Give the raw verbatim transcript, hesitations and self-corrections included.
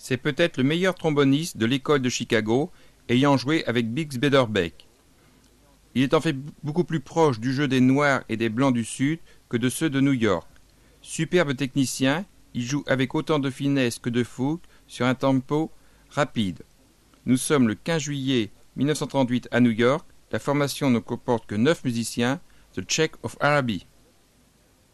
C'est peut-être le meilleur tromboniste de l'école de Chicago, ayant joué avec Bix Beiderbecke. Il est en fait beaucoup plus proche du jeu des Noirs et des Blancs du Sud que de ceux de New York. Superbe technicien, il joue avec autant de finesse que de fougue sur un tempo rapide. Nous sommes le quinze juillet mille neuf cent trente-huit à New York. La formation ne comporte que neuf musiciens, The Czech of Araby.